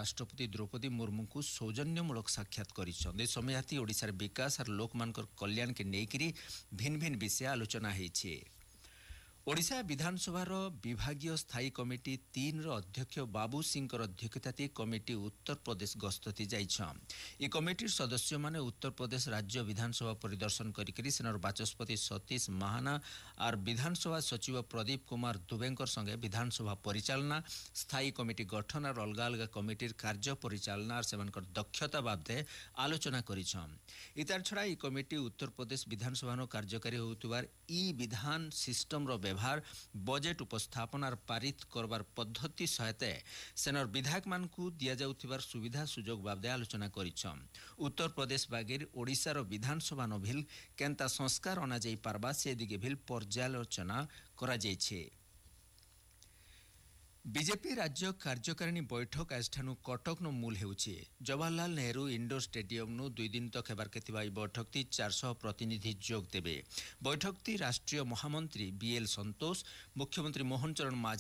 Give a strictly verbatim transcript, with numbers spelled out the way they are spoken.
राष्ट्रपति द्रौपदी मुर्मू को सौजन्यमूलक साक्षात कर समयाती ओडिशार विकास और लोक मानकर कल्याण के नेकरी भिन्न भिन्न विषय आलोचना होइछे। ओडिशा विधानसभा विभागीय स्थायी कमिटी तीन रो अध्यक्ष बाबू सिंह अध्यक्षताती कमिटी उत्तर प्रदेश गस्तती जाइछन। कमिटी सदस्य माने उत्तर प्रदेश राज्य विधानसभा परिदर्शन करिकरी सेनर बाचस्पति सतीश महाना और विधानसभा सचिव प्रदीप कुमार दुबेंकर संगे विधानसभा परिचालना स्थायी कमिटी गठन और अलग अलग कमिटी कार्य परिचालना और सेमानकर दक्षता बाबदे आलोचना करिछन। इतार छड़ा ई कमिटी उत्तर प्रदेश विधानसभा कार्यकारी होउतबार ई विधान सिस्टम रो व्यवहार बजेट उपस्थापन और पारित करबार पद्धति सहित सेनर विधायक मान को दिया जाउथिबार सुविधा सुजोग बाबदे आलोचना करिछन। उत्तर प्रदेश बागेर ओडिशार विधानसभा नभिल केंता संस्कार अना जाई पारबा से दिगे भिल पर्यालोचना करा जायछे। बीजेपी राज्य कार्यकारिणी बैठक आजठानु कटक मूल होउछे। जवाहरलाल नेहरू इंडोर स्टेडियम नु दुई दिन तक हेबार केतिबा बैठक ती चार सौ प्रतिनिधि जोग देबे। बैठक ती राष्ट्रीय महामंत्री बीएल संतोष, मुख्यमंत्री मोहन चरण माझी